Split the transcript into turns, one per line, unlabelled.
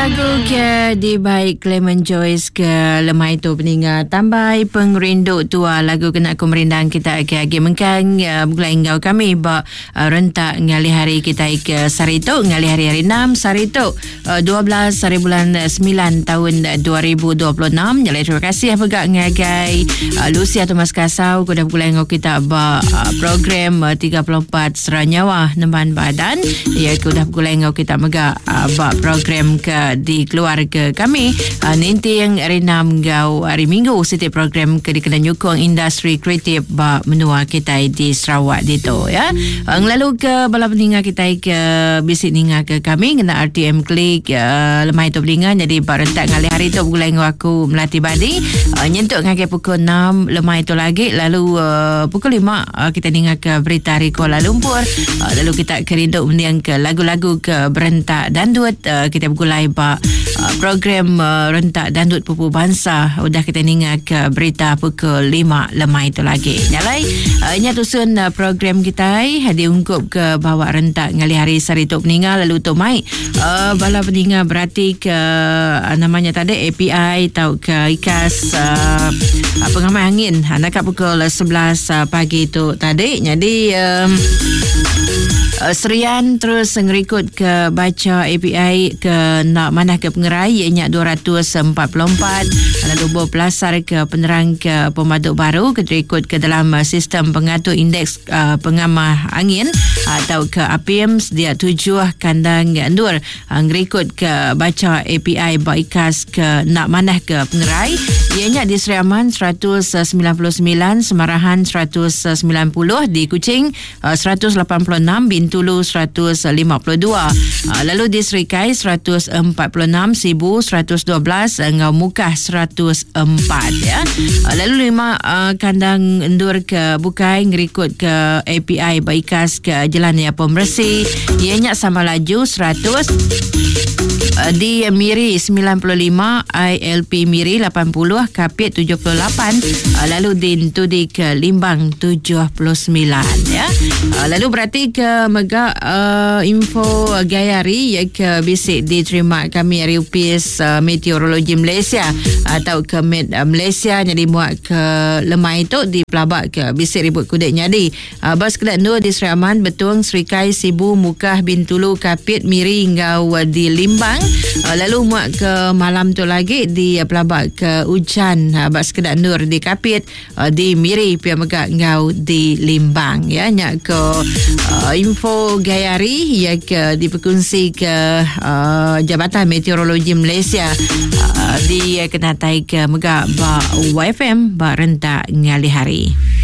lagu ke di baik Clement Joyce ke lemai tu peninga tambai pengrinduk tua lagu kena aku merindang kita agi mengkang bulan engkau kami ba rentak ngali hari kita ke Sarito ngali hari 6 Sarito 12 hari bulan 9 tahun 2026. Jadi terima kasih pegak ngagai Lucia Thomas Kasau kuda bulan engkau kita ba program 34 Seranyawa Nemban Badan ya kuda bulan engkau kita mega ba program ke di keluarga kami nanti yang hari 6 gau hari Minggu setiap program ke di kena nyukong industri kreatif ba menua kita di Sarawak dito ya. Lalu ke bala peninga kita ke bisik ninga ke kami kena RTM klik lemai tu peninga jadi ba rentak ngali hari tu bulan aku melatih badi nyentuk ngake pukul 6 lemai tu lagi lalu pukul 5 kita ninga ke berita dari Kuala Lumpur lalu kita kerinduk mendiang ke lagu-lagu ke berentak dandut kita bergulai ba program rentak dandut pupu bangsa udah kita ningat ke berita pukul 5 lemai itu lagi nyalai nyatusun program kita diungkup ke bawa rentak ngali hari Sarito peninga lalu tu mai bala peninga berarti ke namanya tadi API atau ke IKAS pengamal angin nak pukul 11 pagi itu tadi jadi Serian terus ngerikut ke baca API ke nak mana ke pengerai ianya 244 lalu berpelasar ke penerang ke pemaduk baru keterikut ke dalam sistem pengatur indeks pengamah angin atau ke APIM dia 7 kandang endur ngerikut ke baca API baikas ke nak mana ke pengerai ianya di Seriaman 199 Semarahan 190 di Kuching 186 Bintulu 152 lalu di Serikai 146 Sibu 112 Ngau Mukah 104 ya. Lalu 5 kandang endur ke Bukai ngerikut ke API baikas ke Jalan Ya Pembersih ianya sama laju 100 di Miri 95 ILP Miri 80 Kapit 78 lalu di Tudi ke Limbang 79 ya. Lalu berarti ke mega info gayari ya ke bisik diterima kami dari UPS Meteorologi Malaysia atau ke Met Malaysia jadi muat ke lemai itu di pelabak ke bisik ribut kudik nyadi bas kedak nur di Seriaman Betung Serikai Sibu Mukah Bintulu Kapit Miri hingga di Limbang lalu muat ke malam tu lagi di pelabak ke hujan bas kedak nur di Kapit di Miri pia megak ngau di Limbang ya nyak ke info gayari ya ke diperkongsi ke Jabatan Meteorologi Malaysia di kenatai ke megak ba YFM ba rentak ngali hari.